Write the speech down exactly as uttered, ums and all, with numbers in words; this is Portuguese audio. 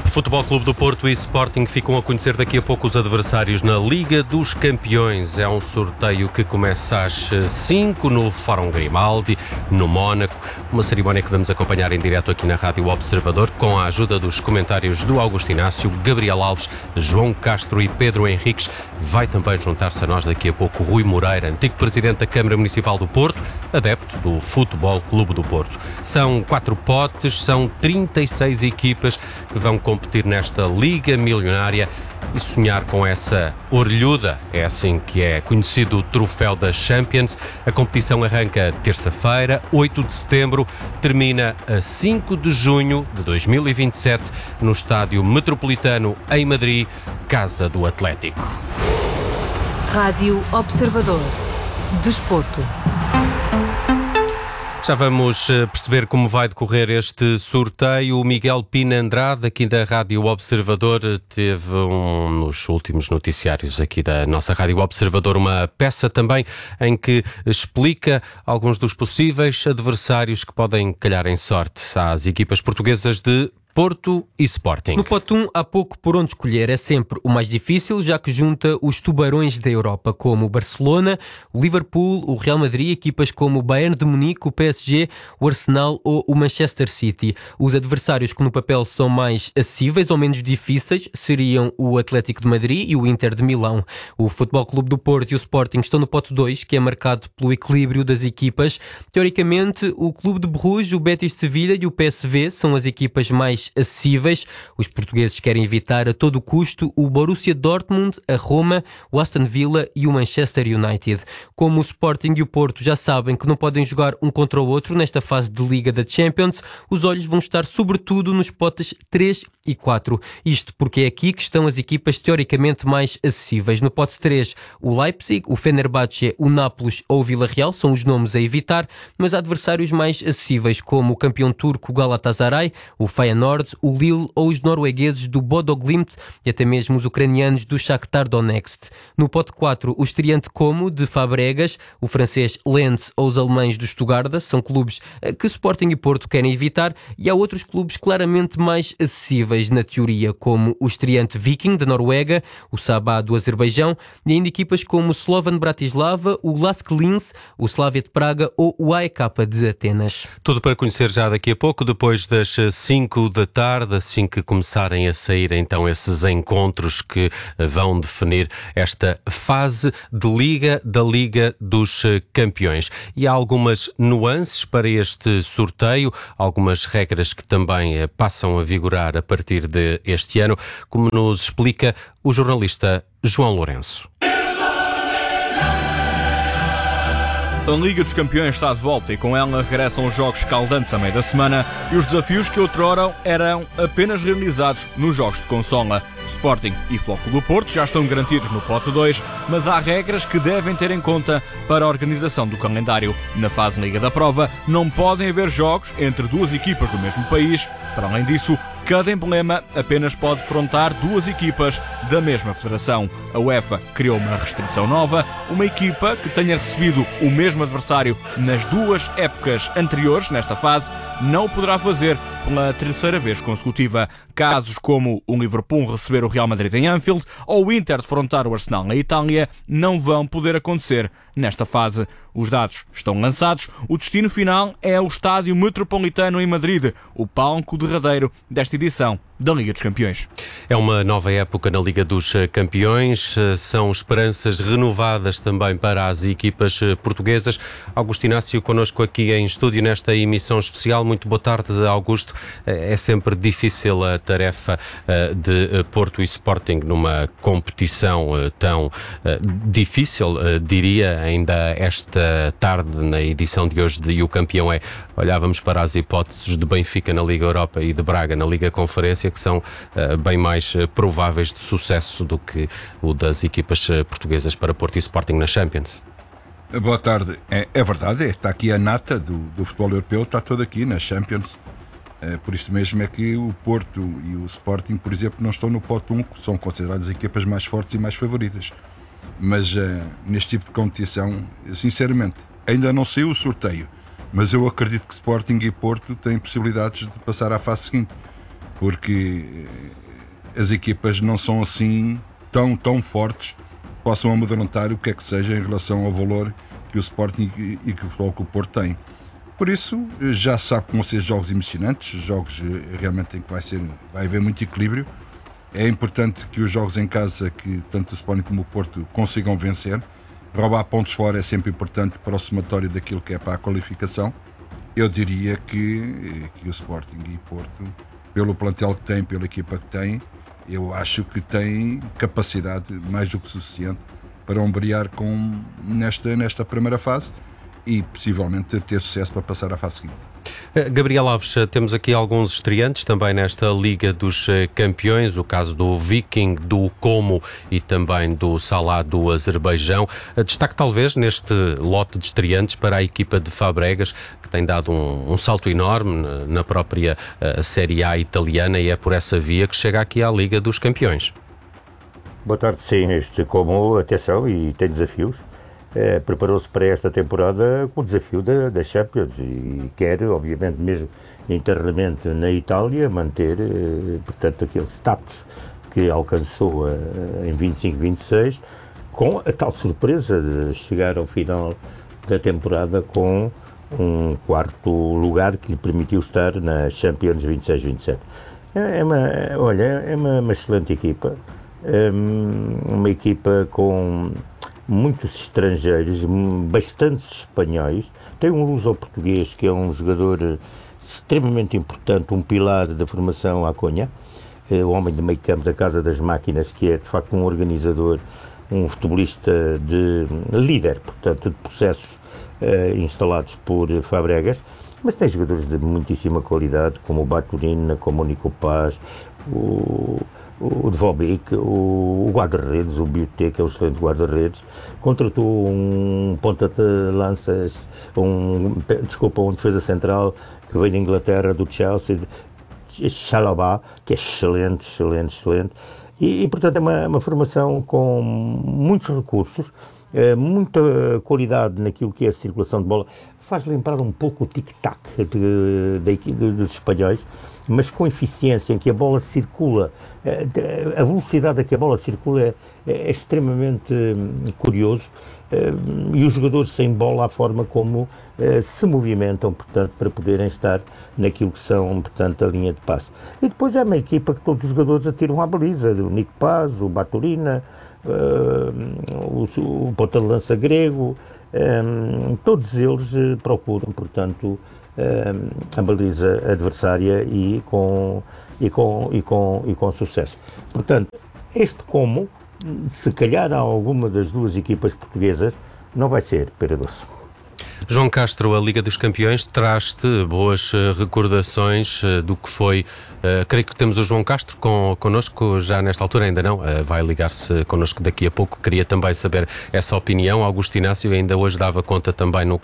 Futebol Clube do Porto e Sporting ficam a conhecer daqui a pouco os adversários na Liga dos Campeões. É um sorteio que começa às cinco no Fórum Grimaldi, no Mónaco. Uma cerimónia que vamos acompanhar em direto aqui na Rádio Observador, com a ajuda dos comentários do Augusto Inácio, Gabriel Alves, João Castro e Pedro Henriques. Vai também juntar-se a nós daqui a pouco Rui Moreira, antigo presidente da Câmara Municipal do Porto, adepto do Futebol Clube do Porto. São quatro potes, são trinta e seis equipas que vão competir nesta Liga Milionária e sonhar com essa orelhuda. É assim que é conhecido o troféu da Champions. A competição arranca terça-feira, oito de setembro, termina a cinco de junho de dois mil e vinte e sete no Estádio Metropolitano em Madrid, casa do Atlético. Rádio Observador. Desporto. Já vamos perceber como vai decorrer este sorteio. O Miguel Pina Andrade, aqui da Rádio Observador, teve um, nos últimos noticiários aqui da nossa Rádio Observador uma peça também em que explica alguns dos possíveis adversários que podem calhar em sorte às equipas portuguesas de Porto e Sporting. No pote um há pouco por onde escolher. É sempre o mais difícil, já que junta os tubarões da Europa, como o Barcelona, o Liverpool, o Real Madrid, equipas como o Bayern de Munique, o P S G, o Arsenal ou o Manchester City. Os adversários que no papel são mais acessíveis ou menos difíceis seriam o Atlético de Madrid e o Inter de Milão. O Futebol Clube do Porto e o Sporting estão no pote dois, que é marcado pelo equilíbrio das equipas. Teoricamente, o Clube de Bruges, o Betis de Sevilha e o P S V são as equipas mais acessíveis. Os portugueses querem evitar a todo custo o Borussia Dortmund, a Roma, o Aston Villa e o Manchester United. Como o Sporting e o Porto já sabem que não podem jogar um contra o outro nesta fase de Liga da Champions, os olhos vão estar sobretudo nos potes três e quatro. Isto porque é aqui que estão as equipas teoricamente mais acessíveis. No pote três, o Leipzig, o Fenerbahçe, o Nápoles ou o Villarreal são os nomes a evitar, mas há adversários mais acessíveis como o campeão turco Galatasaray, o Feyenoord, o Lille ou os noruegueses do Bodo Glimt e até mesmo os ucranianos do Shakhtar Donetsk. No pote quatro, o estreante Como, de Fabregas, o francês Lens ou os alemães do Stuttgart são clubes que Sporting e Porto querem evitar, e há outros clubes claramente mais acessíveis na teoria, como o estreante Viking, da Noruega, o Sabah, do Azerbaijão, e ainda equipas como o Slovan Bratislava, o Lask Linz, o Slavia de Praga ou o A E K de Atenas. Tudo para conhecer já daqui a pouco, depois das cinco da tarde, assim que começarem a sair então esses encontros que vão definir esta fase de Liga da Liga dos Campeões. E há algumas nuances para este sorteio, algumas regras que também passam a vigorar a partir deste ano, como nos explica o jornalista João Lourenço. A Liga dos Campeões está de volta e com ela regressam os jogos escaldantes a meio da semana e os desafios que outrora eram apenas realizados nos jogos de consola. Sporting e Futebol Clube do Porto já estão garantidos no pote dois, mas há regras que devem ter em conta para a organização do calendário. Na fase Liga da Prova não podem haver jogos entre duas equipas do mesmo país. Para além disso, cada emblema apenas pode defrontar duas equipas da mesma federação. A UEFA criou uma restrição nova. Uma equipa que tenha recebido o mesmo adversário nas duas épocas anteriores, nesta fase, não o poderá fazer pela terceira vez consecutiva. Casos como o Liverpool receber o Real Madrid em Anfield ou o Inter defrontar o Arsenal na Itália não vão poder acontecer nesta fase. Os dados estão lançados. O destino final é o Estádio Metropolitano em Madrid, o palco derradeiro desta edição da Liga dos Campeões. É uma nova época na Liga dos Campeões, são esperanças renovadas também para as equipas portuguesas. Augusto Inácio connosco aqui em estúdio nesta emissão especial. Muito boa tarde, Augusto. É sempre difícil a tarefa de Porto e Sporting numa competição tão difícil, diria, ainda esta tarde na edição de hoje de E o Campeão é. Olhávamos para as hipóteses de Benfica na Liga Europa e de Braga na Liga Conferência, que são uh, bem mais uh, prováveis de sucesso do que o das equipas uh, portuguesas para Porto e Sporting na Champions. Boa tarde. É, é verdade, é, está aqui a nata do, do futebol europeu, está toda aqui na Champions. É, por isso mesmo é que o Porto e o Sporting, por exemplo, não estão no pote um, que são consideradas equipas mais fortes e mais favoritas. Mas uh, neste tipo de competição, sinceramente, ainda não saiu o sorteio, mas eu acredito que Sporting e Porto têm possibilidades de passar à fase seguinte. porque as equipas não são assim tão, tão fortes que possam amedrontar o que é que seja em relação ao valor que o Sporting e que o Futebol Clube do Porto têm. Por isso, já se sabe que vão ser jogos emocionantes, jogos realmente em que vai, ser, vai haver muito equilíbrio. É importante que os jogos em casa, que tanto o Sporting como o Porto consigam vencer. Roubar pontos fora é sempre importante para o somatório daquilo que é para a qualificação. Eu diria que, que o Sporting e o Porto, pelo plantel que tem, pela equipa que tem, eu acho que tem capacidade mais do que suficiente para ombrear com, nesta, nesta primeira fase e possivelmente ter sucesso para passar à fase seguinte. Gabriel Alves, temos aqui alguns estreantes também nesta Liga dos Campeões, o caso do Viking, do Como e também do Salah do Azerbaijão. Destaque talvez neste lote de estreantes para a equipa de Fabregas, que tem dado um, um salto enorme na própria uh, Série A italiana, e é por essa via que chega aqui à Liga dos Campeões. Boa tarde, sim, este Como, atenção, e tem desafios. É, preparou-se para esta temporada com o desafio da, da Champions e quer, obviamente, mesmo internamente na Itália, manter, eh, portanto, aquele status que alcançou eh, em vinte e cinco vinte e seis, com a tal surpresa de chegar ao final da temporada com um quarto lugar que lhe permitiu estar na Champions vinte e seis vinte e sete. É, é uma, olha, é uma, uma excelente equipa, é uma equipa com muitos estrangeiros, bastantes espanhóis. Tem um luso-português que é um jogador extremamente importante, um pilar da formação Aconha, o homem de meio campo da Casa das Máquinas, que é de facto um organizador, um futebolista de líder, portanto, de processos uh, instalados por Fabregas, mas tem jogadores de muitíssima qualidade, como o Baturina, como o Nico Paz, o o Dvobic, o, o guarda-redes, o Biote, que é um excelente guarda-redes, contratou um ponta de lanças, um, desculpa, um defesa central que veio da Inglaterra, do Chelsea, Chalobah, que é excelente, excelente, excelente, e, e portanto é uma, uma formação com muitos recursos, é, muita qualidade naquilo que é a circulação de bola. Faz lembrar um pouco o tic-tac de, de, de, dos espanhóis, mas com eficiência, em que a bola circula, a velocidade a que a bola circula é, é extremamente curioso, e os jogadores sem bola, a forma como se movimentam, portanto, para poderem estar naquilo que são, portanto, a linha de passe. E depois é uma equipa que todos os jogadores atiram à baliza, o Nico Paz, o Baturina, o, o ponta de lança grego, Um, todos eles uh, procuram, portanto, um, a baliza adversária e com, e, com, e, com, e com sucesso. Portanto, este Como, se calhar a alguma das duas equipas portuguesas, não vai ser pera doce. João Castro, a Liga dos Campeões traz-te boas uh, recordações uh, do que foi. Uh, creio que temos o João Castro com, connosco já nesta altura, ainda não, uh, vai ligar-se connosco daqui a pouco. Queria também saber essa opinião. Augusto Inácio ainda hoje dava conta também no